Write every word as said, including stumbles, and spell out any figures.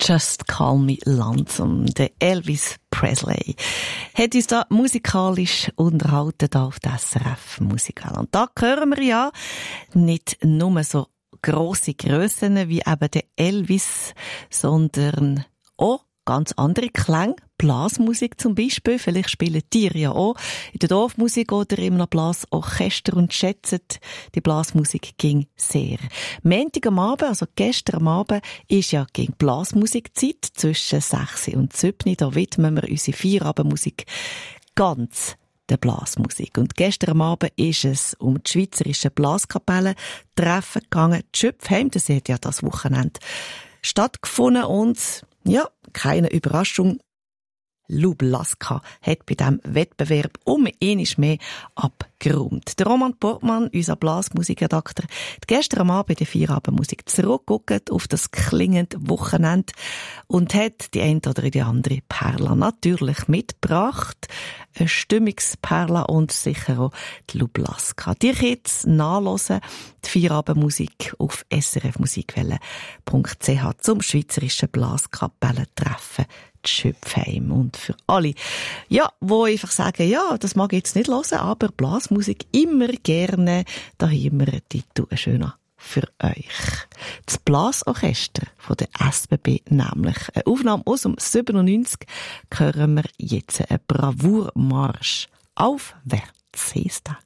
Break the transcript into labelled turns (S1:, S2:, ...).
S1: Just Call Me Lonesome. Der Elvis Presley hat uns da musikalisch unterhalten da auf der S R F Musikwelle. Und da hören wir ja nicht nur so grosse Grössen wie eben der Elvis, sondern auch ganz andere Klänge. Blasmusik zum Beispiel. Vielleicht spielen die ja auch in der Dorfmusik oder in einem Blasorchester und schätzen, die Blasmusik ging sehr. Montag am Abend, also gestern am Abend, ist ja gegen Blasmusikzeit zwischen sechs und sieben. Da widmen wir unsere Feierabendmusik ganz der Blasmusik. Und gestern am Abend ist es um die schweizerische Blaskapellen treffen gegangen. Die Schöpfheim, das hat ja das Wochenende stattgefunden und ja, keine Überraschung. Lou Blaska hat bei diesem Wettbewerb um einmal mehr abgeräumt. Der Roman Portmann, unser Blasmusikredakteur, hat gestern am Abend in der Feierabendmusik zurückgeguckt auf das klingende Wochenende und hat die eine oder die andere Perla natürlich mitgebracht. Eine Stimmungsperla und sicher auch die Lou Blaska. Die könnt jetzt nachhören, die Feierabendmusik auf s r f musikwelle punkt c h zum schweizerischen Blaskapellentreffen Schöpfheim. Und für alle, ja, wo einfach sagen, ja, das mag ich jetzt nicht hören, aber Blasmusik immer gerne, da haben wir einen Titel schöner für euch. Das Blasorchester von der S B B, nämlich eine Aufnahme aus dem siebenundneunzig, hören wir jetzt einen Bravourmarsch. Aufwärts heisst das.